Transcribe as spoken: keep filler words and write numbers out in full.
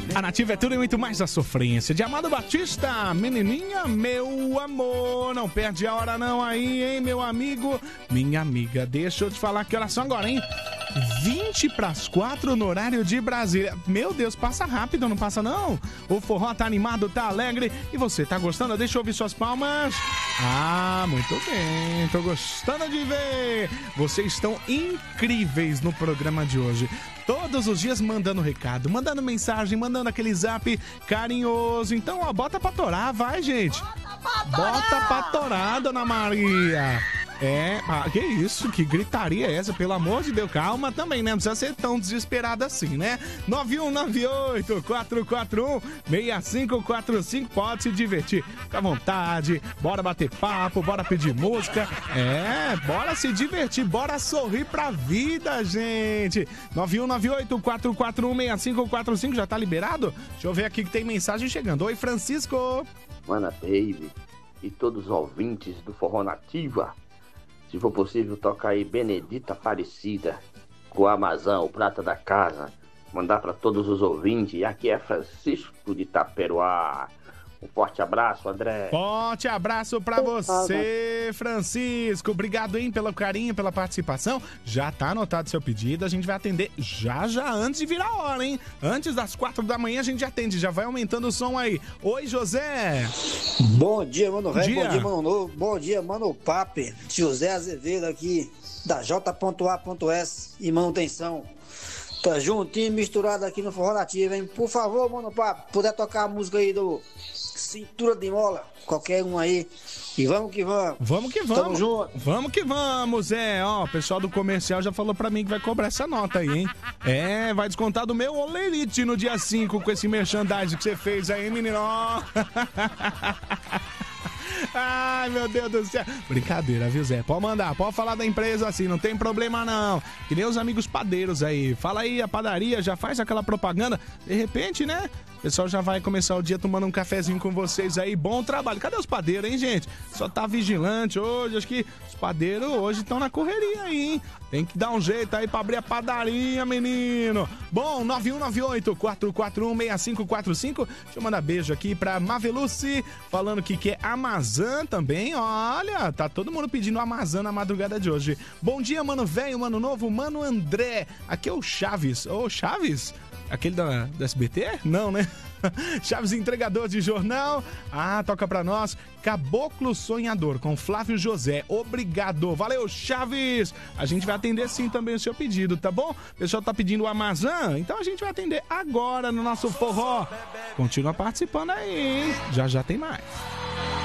A Nativa é tudo e muito mais a sofrência. De Amado Batista, menininha, meu amor. Não perde a hora não aí, hein, meu amigo. Minha amiga, deixa eu te falar que horas são agora, hein? vinte para as quatro no horário de Brasília. Meu Deus, passa rápido, não passa não? O forró tá animado, tá alegre. E você, tá gostando? Deixa eu ouvir suas palmas. Ah, muito bem. Tô gostando de ver. Vocês estão incríveis no programa de hoje. Todos os dias mandando recado, mandando mensagem, mandando aquele zap carinhoso. Então, ó, bota pra torar, vai, gente. Bota pra torar, Dona Maria. É, ah, que isso, que gritaria é essa? Pelo amor de Deus, calma também, né? Não precisa ser tão desesperado assim, né? nove um nove oito, quatro quatro um, seis cinco quatro cinco, pode se divertir. Fica à vontade, bora bater papo, bora pedir música. É, bora se divertir, bora sorrir pra vida, gente. nove um nove oito, quatro quatro um, seis cinco quatro cinco, já tá liberado? Deixa eu ver aqui que tem mensagem chegando. Oi, Francisco. Mana Baby e todos os ouvintes do Forró Nativa. Se for possível, toca aí Benedita Aparecida com a Amazon, o prata da casa. Mandar para todos os ouvintes. E aqui é Francisco de Itaperuá. Um forte abraço, André. Forte abraço pra você, Francisco. Obrigado, hein, pelo carinho, pela participação. Já tá anotado seu pedido. A gente vai atender já, já, antes de virar a hora, hein? Antes das quatro da manhã a gente atende. Já vai aumentando o som aí. Oi, José. Bom dia, mano velho. Bom dia, mano novo. Bom dia, mano Pape. José Azevedo aqui, da J A S e manutenção. Tá juntinho, misturado aqui no Forró Nativa, hein? Por favor, mano Pape, puder tocar a música aí do Cintura de Mola, qualquer um aí. E vamos que vamos. Vamos que vamos. Tamo junto. Vamos que vamos, Zé. Ó, o pessoal do comercial já falou pra mim que vai cobrar essa nota aí, hein? É, vai descontar do meu Olerite no dia cinco com esse merchandising que você fez aí, menino. Ai, meu Deus do céu. Brincadeira, viu, Zé? Pode mandar, pode falar da empresa assim, não tem problema não. Que nem os amigos padeiros aí. Fala aí, a padaria já faz aquela propaganda. De repente, né? O pessoal já vai começar o dia tomando um cafezinho com vocês aí. Bom trabalho. Cadê os padeiros, hein, gente? Só tá vigilante hoje. Acho que os padeiros hoje estão na correria aí, hein? Tem que dar um jeito aí pra abrir a padaria, menino. Bom, nove um nove oito, quatro quatro um, seis cinco quatro cinco. Deixa eu mandar beijo aqui pra Mavelucci, falando que quer Amazon também. Olha, tá todo mundo pedindo Amazon na madrugada de hoje. Bom dia, mano velho, mano novo, mano André. Aqui é o Chaves. Ô, Chaves? Aquele da, da S B T? Não, né? Chaves, entregador de jornal. Ah, toca pra nós. Caboclo Sonhador, com Flávio José. Obrigado. Valeu, Chaves. A gente vai atender sim também o seu pedido, tá bom? O pessoal tá pedindo o Amazon, então a gente vai atender agora no nosso forró. Continua participando aí, hein? Já já tem mais.